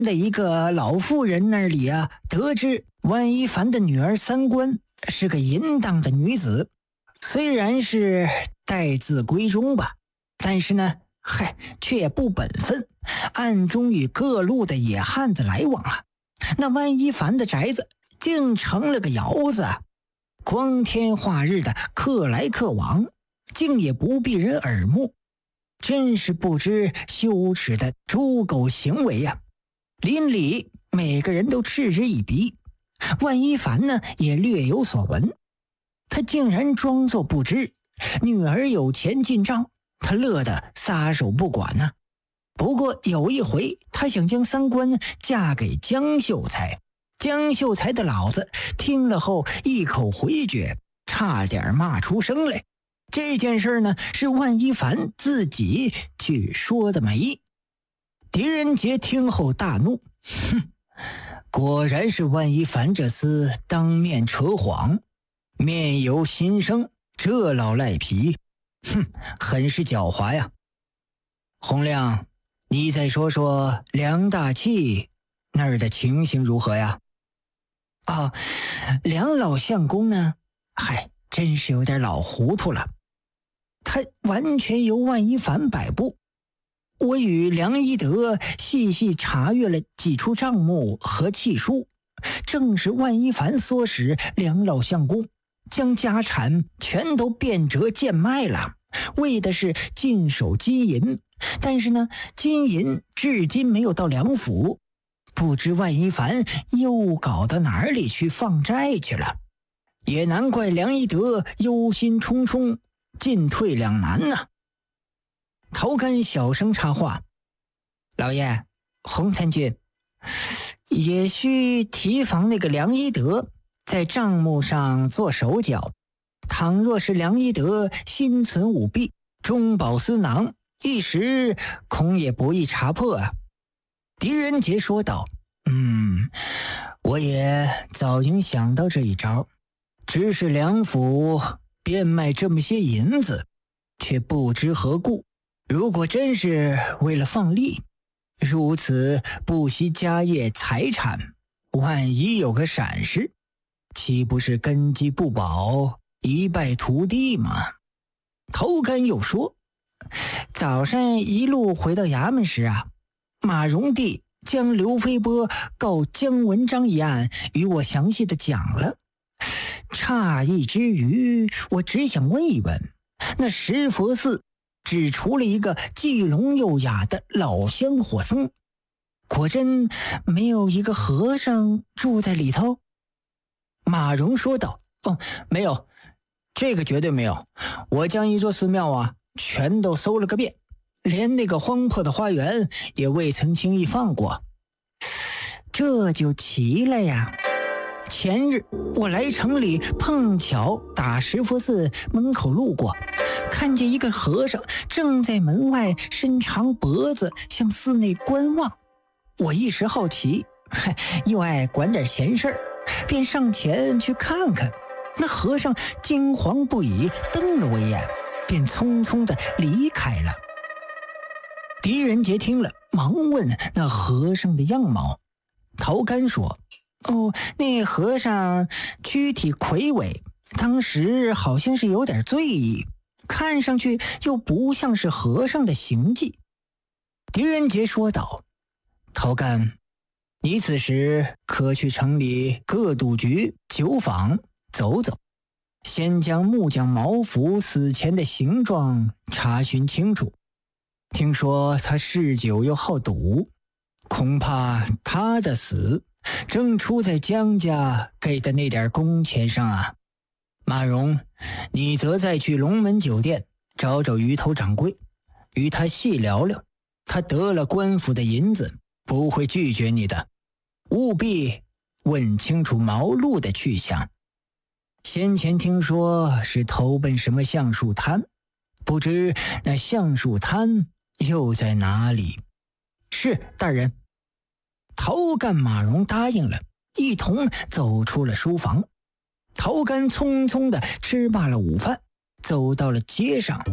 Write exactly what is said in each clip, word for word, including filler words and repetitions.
的一个老妇人那里啊，得知万一凡的女儿三观是个淫荡的女子，虽然是待字闺中吧，但是呢，嗨，却也不本分，暗中与各路的野汉子来往啊。那万一凡的宅子竟成了个窑子，光天化日的客来客往，竟也不避人耳目，真是不知羞耻的猪狗行为呀、啊！邻里每个人都嗤之以鼻，万一凡呢也略有所闻，他竟然装作不知，女儿有钱进账，他乐得撒手不管呢、啊。不过有一回，他想将三观嫁给江秀才，江秀才的老子听了后一口回绝，差点骂出声来。这件事呢，是万一凡自己去说的媒。狄仁杰听后大怒，哼，果然是万一凡这厮当面扯谎，面由心生，这老赖皮，哼，很是狡猾呀。洪亮，你再说说梁大器那儿的情形如何呀？哦，梁老相公呢？嗨，真是有点老糊涂了。他完全由万一凡摆布。我与梁一德细细查阅了几处账目和契书，正是万一凡唆使梁老相公将家产全都变折贱卖了，为的是尽守金银。但是呢，金银至今没有到梁府，不知万一凡又搞到哪里去放债去了。也难怪梁一德忧心忡忡，进退两难呐、啊。陶干小声插话：“老爷，洪参军，也需提防那个梁一德在账目上做手脚。倘若是梁一德心存舞弊，中饱私囊，一时恐也不易查破啊。”狄仁杰说道：“嗯，我也早应想到这一招，只是梁府变卖这么些银子，却不知何故。如果真是为了放利，如此不惜家业财产，万一有个闪失，岂不是根基不保，一败涂地吗？”头干又说：“早上一路回到衙门时啊，马荣帝将刘飞波告姜文章一案与我详细的讲了。诧异之余，我只想问一问，那石佛寺只除了一个既聋又哑的老香火僧，果真没有一个和尚住在里头？”马荣说道：“哦，没有，这个绝对没有。我将一座寺庙啊全都搜了个遍，连那个荒破的花园也未曾轻易放过。”这就奇了呀。前日我来城里，碰巧打石佛寺门口路过，看见一个和尚正在门外伸长脖子向寺内观望。我一时好奇，又爱管点闲事儿，便上前去看看。那和尚惊惶不已，瞪了我一眼，便匆匆地离开了。狄仁杰听了，忙问那和尚的样貌。陶干说：“哦，那和尚躯体魁伟，当时好像是有点醉意，看上去又不像是和尚的行迹。”狄仁杰说道：“陶干，你此时可去城里各赌局、酒坊走走，先将木匠毛福死前的形状查询清楚。听说他嗜酒又好赌，恐怕他的死正出在江家给的那点工钱上啊。马荣，你则再去龙门酒店找找鱼头掌柜，与他细聊聊，他得了官府的银子，不会拒绝你的。务必问清楚毛路的去向。先前听说是投奔什么橡树滩，不知那橡树滩又在哪里？”“是，大人。”陶干、马荣答应了，一同走出了书房。陶干匆匆地吃罢了午饭，走到了街上。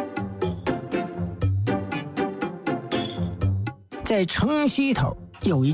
在城西头有一